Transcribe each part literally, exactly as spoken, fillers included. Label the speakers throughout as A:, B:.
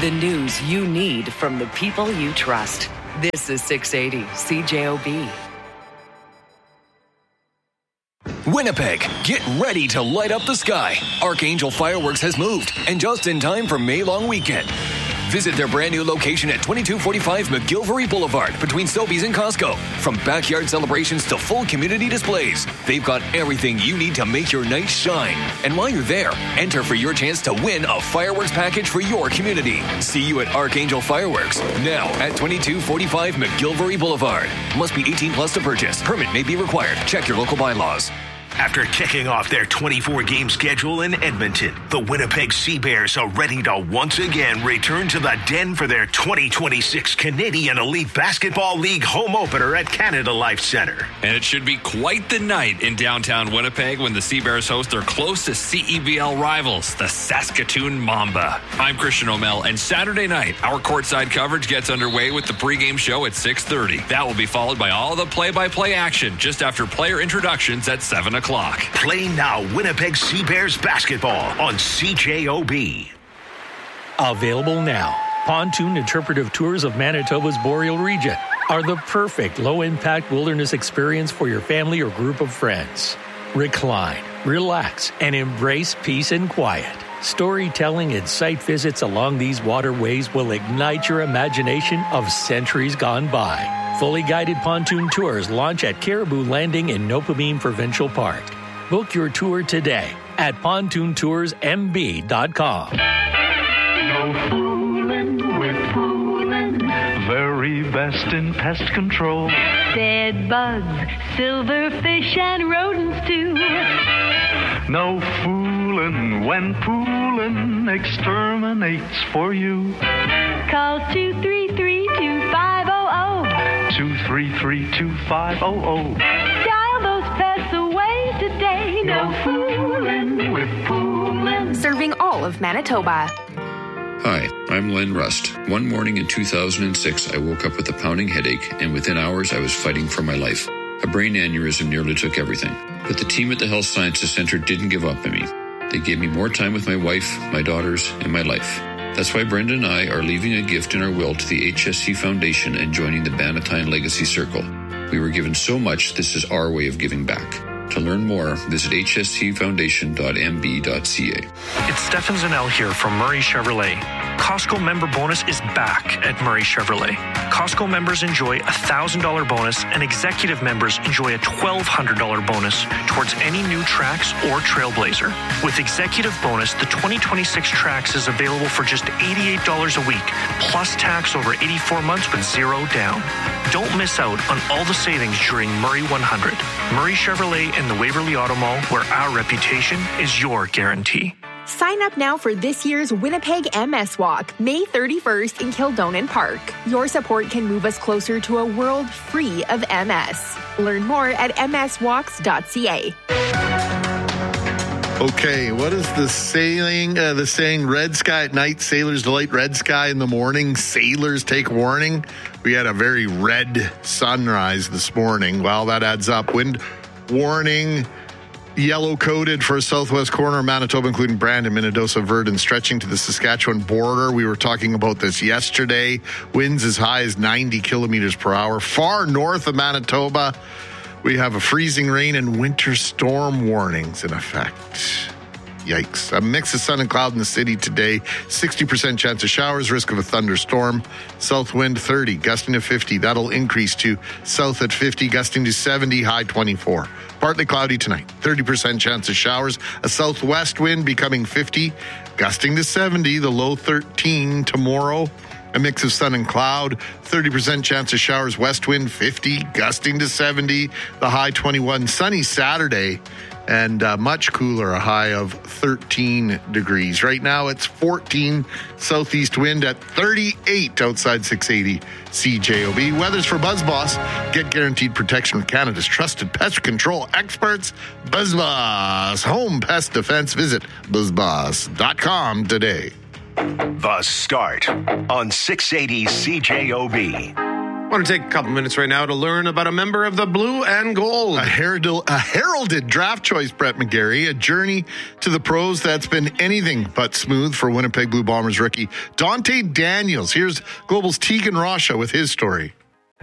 A: The news you need from the people you trust. This is six eighty C J O B.
B: Winnipeg, get ready to light up the sky. Archangel Fireworks has moved, and just in time for May Long Weekend. Visit their brand new location at twenty-two forty-five McGilvery Boulevard between Sobeys and Costco. From backyard celebrations to full community displays, they've got everything you need to make your night shine. And while you're there, enter for your chance to win a fireworks package for your community. See you at Archangel Fireworks, now at twenty-two forty-five McGilvery Boulevard. Must be eighteen plus to purchase. Permit may be required. Check your local bylaws.
C: After kicking off their twenty-four game schedule in Edmonton, the Winnipeg Sea Bears are ready to once again return to the Den for their twenty twenty-six Canadian Elite Basketball League home opener at Canada Life Centre.
D: And it should be quite the night in downtown Winnipeg when the Sea Bears host their closest C E B L rivals, the Saskatoon Mamba. I'm Christian O'Mell, and Saturday night, our courtside coverage gets underway with the pregame show at six thirty. That will be followed by all the play-by-play action just after player introductions at seven o'clock.
C: Play now Winnipeg Sea Bears basketball on C J O B.
E: Available now. Pontoon Interpretive Tours of Manitoba's Boreal region are the perfect low-impact wilderness experience for your family or group of friends. Recline, relax, and embrace peace and quiet. Storytelling and site visits along these waterways will ignite your imagination of centuries gone by. Fully guided pontoon tours launch at Caribou Landing in Nopamine Provincial Park. Book your tour today at pontoon tours m b dot com.
F: No fooling with fooling, very best in pest control.
G: Dead bugs, silverfish, and rodents too.
F: No fooling when pooling exterminates for you.
G: Call two three three, two five zero zero.
F: two three three, two five zero zero.
G: Dial those pests away today. No, no fooling with fooling.
H: Serving all of Manitoba.
I: Hi, I'm Len Rust. One morning in two thousand six, I woke up with a pounding headache, and within hours, I was fighting for my life. A brain aneurysm nearly took everything. But the team at the Health Sciences Center didn't give up on me. They gave me more time with my wife, my daughters, and my life. That's why Brenda and I are leaving a gift in our will to the H S C Foundation and joining the Bannatyne Legacy Circle. We were given so much, this is our way of giving back. To learn more, visit h s c foundation dot m b dot c a.
J: It's Stefan Zanel here from Murray Chevrolet. Costco member bonus is back at Murray Chevrolet. Costco members enjoy a one thousand dollars bonus and executive members enjoy a twelve hundred dollars bonus towards any new Trax or Trailblazer. With executive bonus, the twenty twenty-six Trax is available for just eighty-eight dollars a week, plus tax over eighty-four months with zero down. Don't miss out on all the savings during Murray one hundred. Murray Chevrolet and the Waverly Auto Mall, where our reputation is your guarantee.
H: Sign up now for this year's Winnipeg M S Walk, May thirty-first in Kildonan Park. Your support can move us closer to a world free of M S. Learn more at m s walks dot c a.
K: Okay, what is the saying? Uh, the saying, red sky at night, sailors delight, red sky in the morning, sailors take warning. We had a very red sunrise this morning. Well, that adds up. Wind warning, yellow coded for southwest corner of Manitoba, including Brandon, Minnedosa, Verdon, stretching to the Saskatchewan border. We were talking about this yesterday. Winds as high as ninety kilometers per hour. Far north of Manitoba, we have a freezing rain and winter storm warnings in effect. Yikes. A mix of sun and cloud in the city today. sixty percent chance of showers, risk of a thunderstorm. South wind thirty, gusting to fifty. That'll increase to south at fifty, gusting to seventy, high twenty-four. Partly cloudy tonight. thirty percent chance of showers. A southwest wind becoming fifty, gusting to seventy, the low thirteen tomorrow. A mix of sun and cloud, thirty percent chance of showers, west wind fifty, gusting to seventy, the high twenty-one. Sunny Saturday and uh, much cooler, a high of thirteen degrees. Right now it's fourteen, southeast wind at thirty-eight outside six eighty C J O B. Weather's for BuzzBoss. Get guaranteed protection with Canada's trusted pest control experts. BuzzBoss, home pest defense. Visit buzz boss dot com today.
C: The Start on six eighty C J O B.
L: I want to take a couple minutes right now to learn about a member of the Blue and Gold.
K: A, heralded, a heralded draft choice, Brett McGarry. A journey to the pros that's been anything but smooth for Winnipeg Blue Bombers rookie Dante Daniels. Here's Global's Tegan Rasha with his story.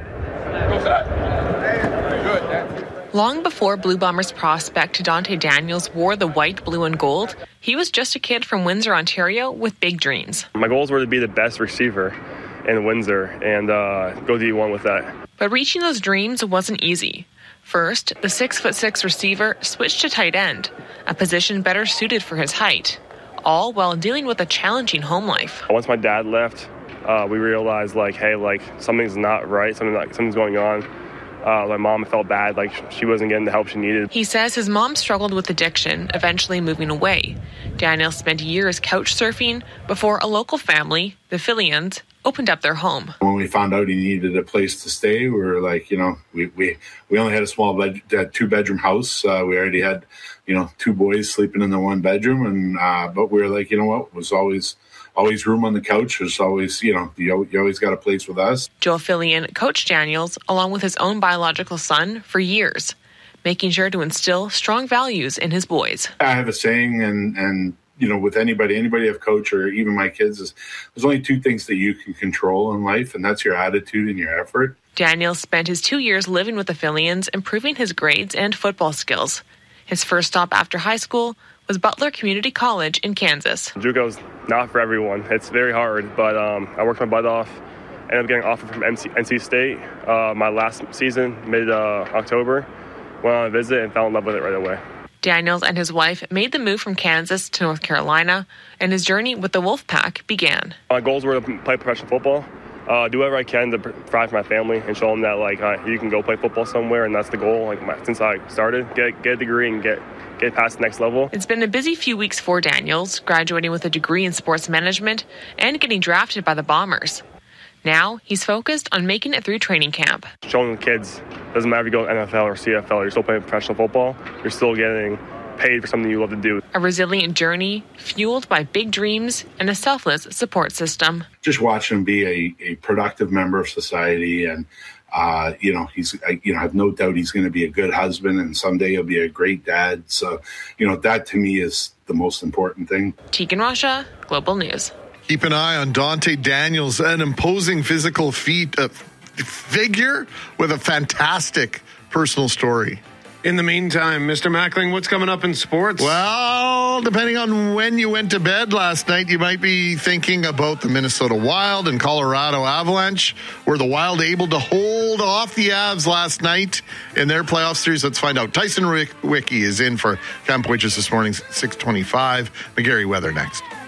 M: Long before Blue Bombers prospect Dante Daniels wore the white, blue, and gold, he was just a kid from Windsor, Ontario with big dreams.
N: My goals were to be the best receiver in Windsor and uh, go D one with that.
M: But reaching those dreams wasn't easy. First, the six foot six receiver switched to tight end, a position better suited for his height, all while dealing with a challenging home life.
N: Once my dad left, uh, we realized, like, hey, like, something's not right, something like, something's going on. Uh, my mom felt bad, like she wasn't getting the help she needed.
M: He says his mom struggled with addiction, eventually moving away. Daniel spent years couch surfing before a local family, the Fillions, opened up their home.
O: When we found out he needed a place to stay, we were like, you know, we we, we only had a small bed, two bedroom house. Uh, we already had, you know, two boys sleeping in the one bedroom, and uh, but we were like, you know what, it was always. Always room on the couch. There's always, you know, you, you always got a place with us.
M: Joel Fillion coached Daniels along with his own biological son for years, making sure to instill strong values in his boys.
O: I have a saying, and, and you know, with anybody, anybody I've coached or even my kids, is there's only two things that you can control in life, and that's your attitude and your effort.
M: Daniels spent his two years living with the Fillions, improving his grades and football skills. His first stop after high school was Butler Community College in Kansas.
N: JUCO's not for everyone. It's very hard, but um, I worked my butt off. Ended up getting an offer from N C State uh, my last season, mid-October. Uh, Went on a visit and fell in love with it right away.
M: Daniels and his wife made the move from Kansas to North Carolina, and his journey with the Wolfpack began.
N: My goals were to play professional football, uh, do whatever I can to provide for my family and show them that, like, uh, you can go play football somewhere, and that's the goal. Like my, since I started, get get a degree and get get past the next level.
M: It's been a busy few weeks for Daniels, graduating with a degree in sports management and getting drafted by the Bombers. Now he's focused on making it through training camp.
N: Showing the kids, doesn't matter if you go to N F L or C F L, you're still playing professional football, you're still getting paid for something you love to do.
M: A resilient journey fueled by big dreams and a selfless support system.
O: Just watching him be a, a productive member of society, and uh, you know, he's, I, you know, I have no doubt he's going to be a good husband, and someday he'll be a great dad. So, you know, that to me is the most important thing.
M: Tegan Rasha, Global News.
K: Keep an eye on Dante Daniels, an imposing physical feat, uh, figure with a fantastic personal story.
L: In the meantime, Mister Mackling, what's coming up in sports?
K: Well, depending on when you went to bed last night, you might be thinking about the Minnesota Wild and Colorado Avalanche. Were the Wild able to hold off the Avs last night in their playoff series? Let's find out. Tyson Wicki is in for Camp Witches this morning, six twenty-five. McGarry weather next.